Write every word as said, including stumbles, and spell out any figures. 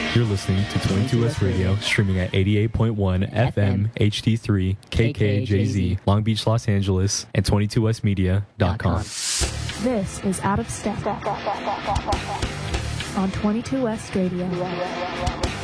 You're listening to twenty-two S Radio, streaming at eighty-eight point one F M, H D three, K K J Z, Long Beach, Los Angeles, and twenty-two S media dot com. This is Out of Step on twenty-two West Radio.